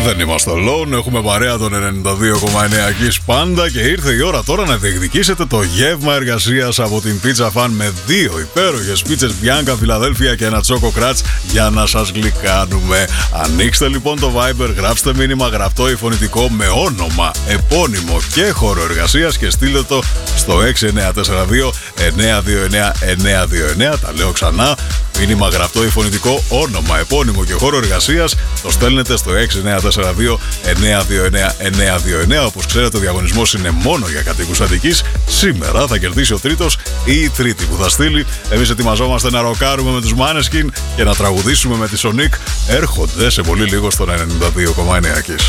Δεν είμαστε alone, έχουμε παρέα τον 92,9 εκεί πάντα και ήρθε η ώρα τώρα να διεκδικήσετε το γεύμα εργασίας από την Pizza Fan με 2 υπέροχες πίτσες Bianca Φιλαδέλφια και ένα τσόκο κράτς για να σας γλυκάνουμε. Ανοίξτε λοιπόν το Viber, γράψτε μήνυμα γραπτό ή φωνητικό με όνομα, επώνυμο και χώρο εργασίας και στείλτε το στο 6942 929 929. Τα λέω ξανά. Μήνυμα γραπτό ή φωνητικό, όνομα, επώνυμο και χώρο εργασίας. Το στέλνετε στο 6942 929 929. Όπως ξέρετε, ο διαγωνισμός είναι μόνο για κατοίκους Αττικής. Σήμερα θα κερδίσει ο τρίτος ή η τρίτη που θα στείλει. Εμείς ετοιμαζόμαστε να ροκάρουμε με τους Måneskin και να τραγουδήσουμε με τη Sonic. Έρχονται σε πολύ λίγο στον 92,9 Kiss.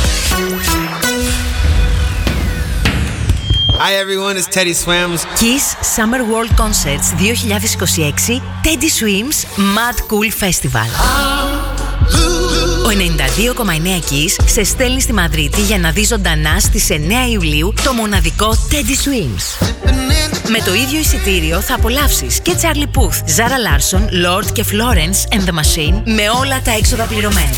Hi everyone, it's Teddy Swims. Kiss Summer World Concerts 2026 Teddy Swims Mad Cool Festival. Ο 92,9 Kiss σε στέλνει στη Μαδρίτη για να δει ζωντανά στις 9 Ιουλίου το μοναδικό Teddy Swims. Με το ίδιο εισιτήριο θα απολαύσεις και Charlie Puth, Zara Larsson, Lord και Florence and the Machine με όλα τα έξοδα πληρωμένα.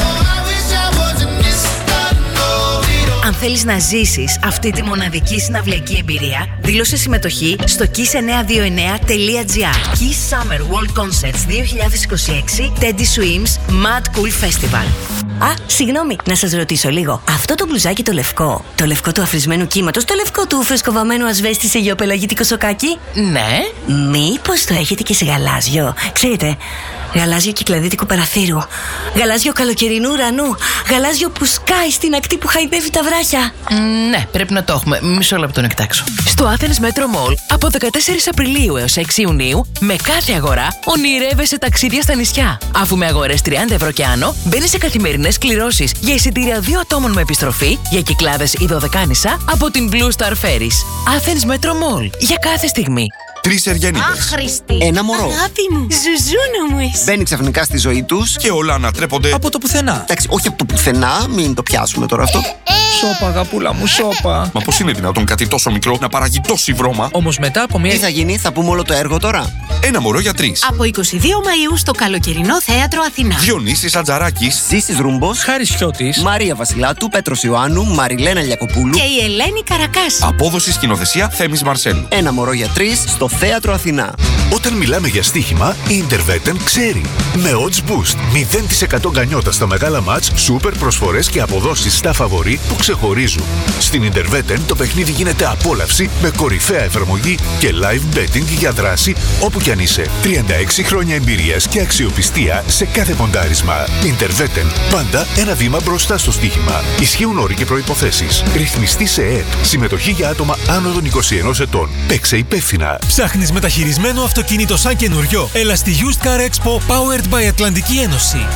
Αν θέλεις να ζήσεις αυτή τη μοναδική συναυλιακή εμπειρία, δήλωσε συμμετοχή στο kiss929.gr. Kiss Summer World Concerts 2026 Teddy Swims Mad Cool Festival. Α, συγγνώμη, να σας ρωτήσω λίγο. Αυτό το μπλουζάκι το λευκό του αφρισμένου κύματος, το λευκό του φρεσκοβαμένου ασβέστη σε γεωπελαγίτικο σοκάκι. Ναι. Μήπως το έχετε και σε γαλάζιο? Ξέρετε, γαλάζιο κυκλαδίτικου παραθύρου, γαλάζιο καλοκαιρινού ουρανού, γαλάζιο που σκάει στην ακτή που χαϊδεύει τα βράχια. Ναι, πρέπει να το έχουμε. Μισό λεπτό να κοιτάξω. Στο Athens Metro Mall από 14 Απριλίου έως 6 Ιουνίου, με κάθε αγορά ονειρεύεσαι ταξίδια στα νησιά. Αφού με αγορές 30 ευρώ και άνω, μπαίνεις σε καθημερινές κληρώσεις για εισιτήρια 2 ατόμων με επιστροφή για Κυκλάδες ή Δωδεκάνησα από την Blue Star Ferries. Athens Metro Mall. Για κάθε στιγμή. 3 Εργένιδες. Άχρηστη. Ένα μωρό. Αγάπη μου. Ζουζούνα μου εσύ. Μπαίνει ξαφνικά στη ζωή τους και όλα ανατρέπονται από το πουθενά. Εντάξει, όχι από το πουθενά, μην το πιάσουμε τώρα αυτό. Σώπα, αγαπούλα μου, σώπα. Μα πώς είναι δυνατόν κάτι τόσο μικρό να παράγει τόση βρώμα? Όμως μετά από μια. Τι θα γίνει, θα πούμε όλο το έργο τώρα. Ένα μωρό για 3. Από 22 Μαΐου στο Καλοκαιρινό Θέατρο Αθηνά. Διονύσης Ατζαράκης, Ζήσης Ρούμπος, Χάρης Χιώτης, Μαρία Βασιλάτου, Πέτρος Ιωάννου, Μαριλένα Λιακοπούλου και η Ελένη Καρακάση. απόδοση σκηνοθεσία Θέμης Μαρσέλου. Ένα μωρό για 3 στο Θέατρο Αθηνά. Όταν μιλάμε για στοίχημα, η Interveten ξέρει. Με odds boost, 0% γκανιότα στα μεγάλα μάτς, σούπερ προσφορές και αποδόσεις στα φαβορί που ξεχωρίζουν. Στην Interveten το παιχνίδι γίνεται απόλαυση με κορυφαία εφαρμογή και live betting για δράση όπου κι αν είσαι. 36 χρόνια εμπειρίας και αξιοπιστία σε κάθε ποντάρισμα. Interveten, πάντα ένα βήμα μπροστά στο στοίχημα. Ισχύουν όροι και προϋποθέσεις. Ρυθμιστή σε ΕΕΠ. Συμμετοχή για άτομα άνω των 21 ετών. Παίξε υπεύθυνα. Ψάχνεις μεταχειρισμένο αυτοκίνητο σαν καινούριο? Έλα στη Used Car Expo Powered by Ατλαντική Ένωση.